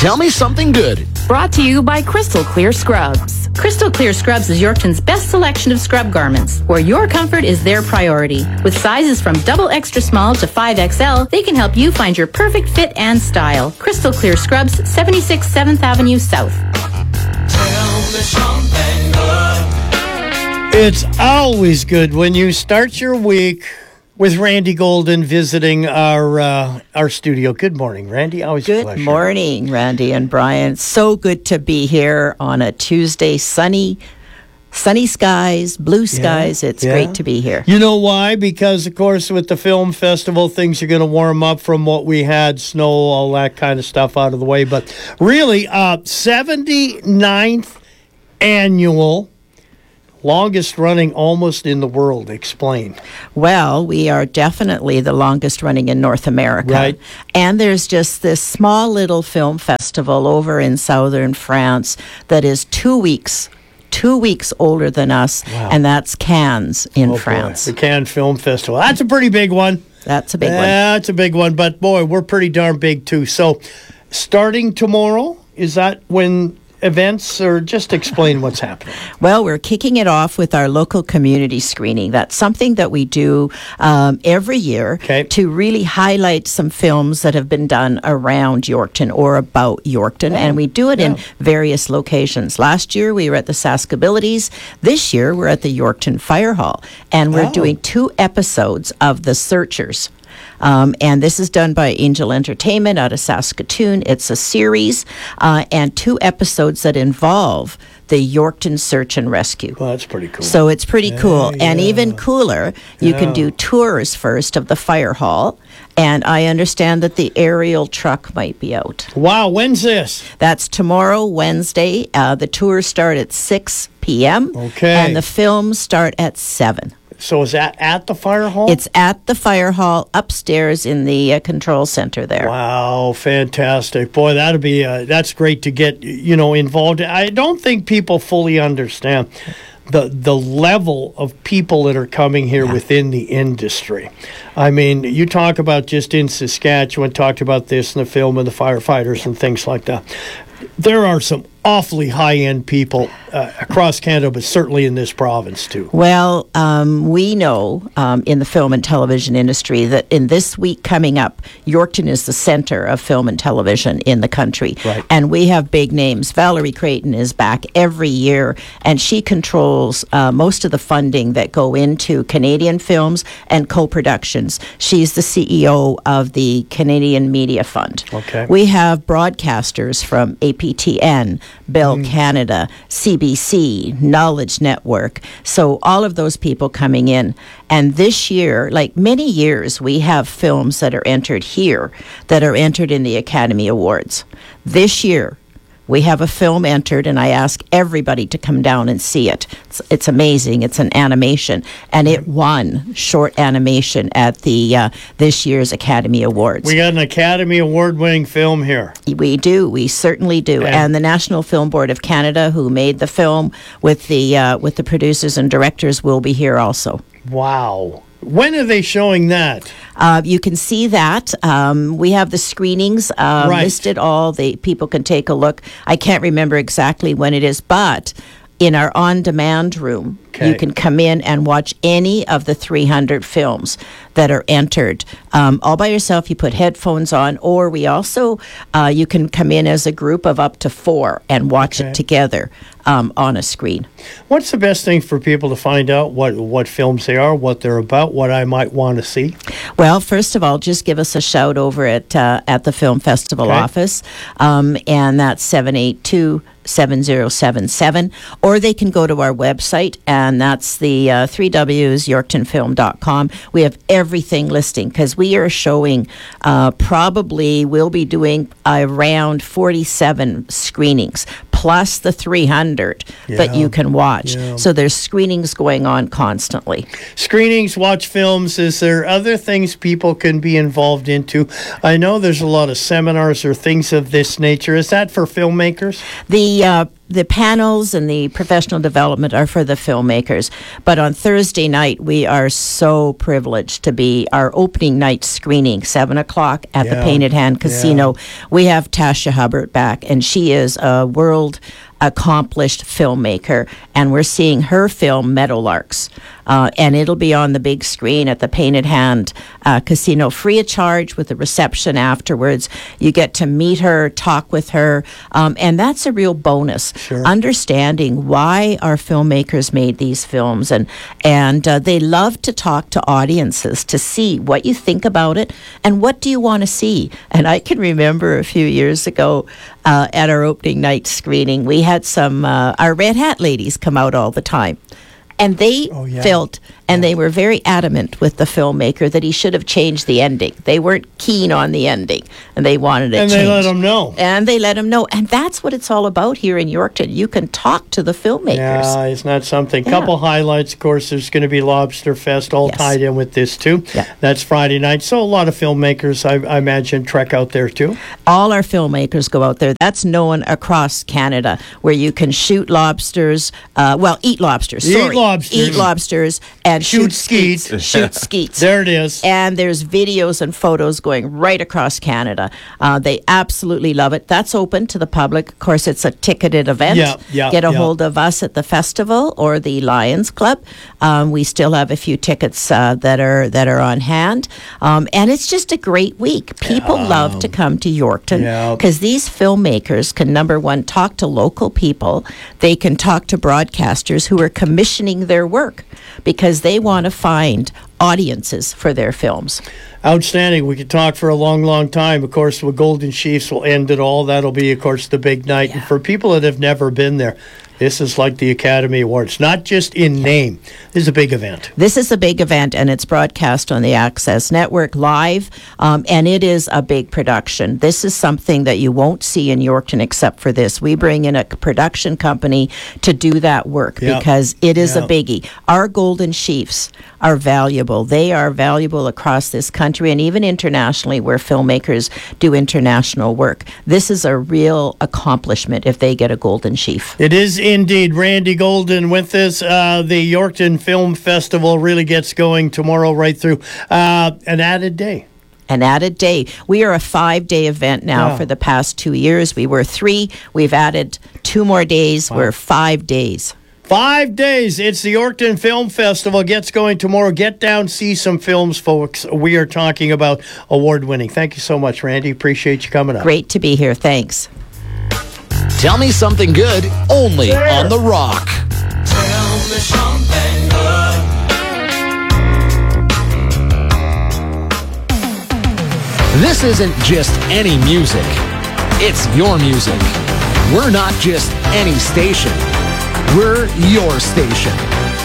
Tell me something good. Brought to you by Crystal Clear Scrubs. Crystal Clear Scrubs is Yorkton's best selection of scrub garments, where your comfort is their priority. With sizes from double extra small to 5XL, they can help you find your perfect fit and style. Crystal Clear Scrubs, 76 7th Avenue South. It's always good when you start your week with Randy Golden visiting our studio. Good morning, Randy. Always a pleasure. Good morning, Randy and Brian. So good to be here on a Tuesday. Sunny skies, blue skies. It's great to be here. You know why? Because, of course, with the film festival, things are going to warm up from what we had, snow, all that kind of stuff out of the way. But really, 79th annual, longest running almost in the world. Explain. Well, we are definitely the longest running in North America. Right. And there's just this small little film festival over in southern France that is 2 weeks. 2 weeks older than us, and that's Cannes in France. Boy, the Cannes Film Festival. That's a pretty big one. That's a big one. That's a big one, but boy, we're pretty darn big too. So, starting tomorrow, is that when events, or just explain what's happening? Well, we're kicking it off with our local community screening. That's something that we do every year to really highlight some films that have been done around Yorkton or about Yorkton, and we do it in various locations. Last year, we were at the Saskabilities. This year, we're at the Yorkton Fire Hall, and we're doing 2 episodes of The Searchers. And this is done by Angel Entertainment out of Saskatoon. It's a series and 2 episodes that involve the Yorkton Search and Rescue. Well, that's pretty cool. So it's pretty cool. And even cooler, you can do tours first of the fire hall. And I understand that the aerial truck might be out. Wow, when's this? That's tomorrow, Wednesday. The tours start at 6 p.m. Okay. And the films start at 7. So is that at the fire hall? It's at the fire hall upstairs in the control center there. Wow, fantastic. Boy, that's great to get, involved. I don't think people fully understand the level of people that are coming here within the industry. I mean, you talk about just in Saskatchewan, talked about this in the film and the firefighters and things like that. There are some awfully high-end people across Canada, but certainly in this province, too. Well, we know in the film and television industry that in this week coming up, Yorkton is the center of film and television in the country. Right. And we have big names. Valerie Creighton is back every year, and she controls most of the funding that go into Canadian films and co-productions. She's the CEO of the Canadian Media Fund. Okay. We have broadcasters from APTN, Bell Canada, CBC, Knowledge Network. So all of those people coming in. And this year, like many years, we have films that are entered here that are entered in the Academy Awards. This year, we have a film entered, and I ask everybody to come down and see it. It's amazing. It's an animation, and it won short animation at the this year's Academy Awards. We got an Academy Award-winning film here. We do. We certainly do. And the National Film Board of Canada, who made the film with the producers and directors, will be here also. Wow. When are they showing that? You can see that. We have the screenings listed. All the people can take a look. I can't remember exactly when it is, but in our on-demand room, you can come in and watch any of the 300 films that are entered. All by yourself, you put headphones on, or we also, you can come in as a group of up to 4 and watch it together on a screen. What's the best thing for people to find out what films they are, what they're about, what I might want to see? Well, first of all, just give us a shout over at the Film Festival office, and that's 782-7077, or they can go to our website, and that's the 3Ws, yorktonfilm.com. We have everything listing, because we are showing we'll be doing around 47 screenings, plus the 300 that you can watch. Yeah. So there's screenings going on constantly. Screenings, watch films. Is there other things people can be involved into? I know there's a lot of seminars or things of this nature. Is that for filmmakers? The the panels and the professional development are for the filmmakers. But on Thursday night, we are so privileged to be our opening night screening, 7 o'clock at the Painted Hand Casino. We have Tasha Hubbard back, and she is a world accomplished filmmaker, and we're seeing her film Meadowlarks, and it'll be on the big screen at the Painted Hand Casino, free of charge, with a reception afterwards. You get to meet her, talk with her, and that's a real bonus. Sure. Understanding why our filmmakers made these films, and they love to talk to audiences to see what you think about it and what do you want to see. And I can remember a few years ago at our opening night screening, we had some our Red Hat ladies come out all the time. And they felt, and they were very adamant with the filmmaker that he should have changed the ending. They weren't keen on the ending, and they wanted it changed. And they let him know. And they let him know. And that's what it's all about here in Yorkton. You can talk to the filmmakers. Yeah, it's not something. Couple highlights, of course, there's going to be Lobster Fest, all tied in with this, too. Yeah. That's Friday night. So a lot of filmmakers, I imagine, trek out there, too. All our filmmakers go out there. That's known across Canada, where you can shoot lobsters, eat lobsters. Eat lobsters and shoot skeets. Shoot skeets. There it is. And there's videos and photos going right across Canada. They absolutely love it. That's open to the public. Of course, it's a ticketed event. Get a hold of us at the festival or the Lions Club. We still have a few tickets that are on hand. And it's just a great week. People love to come to Yorkton because these filmmakers can, number one, talk to local people. They can talk to broadcasters who are commissioning their work because they want to find audiences for their films. Outstanding. We could talk for a long, long time. Of course, the Golden Chiefs will end it all. That'll be, of course, the big night. And for people that have never been there, this is like the Academy Awards, not just in name. This is a big event. This is a big event, and it's broadcast on the Access Network live, and it is a big production. This is something that you won't see in Yorkton except for this. We bring in a production company to do that work because it is a biggie. Our Golden Chiefs are valuable. They are valuable across this country and even internationally where filmmakers do international work. This is a real accomplishment if they get a Golden Chief. It is indeed. Randy Golden with us. The Yorkton Film Festival really gets going tomorrow right through. An added day. An added day. We are a 5-day event now for the past 2 years. We were 3. We've added 2 more days. We're 5 days. 5 days. It's the Yorkton Film Festival. Gets going tomorrow. Get down, see some films, folks. We are talking about award-winning. Thank you so much, Randy. Appreciate you coming up. Great to be here. Thanks. Tell me something good only on The Rock. Tell me something good. This isn't just any music. It's your music. We're not just any station. We're your station.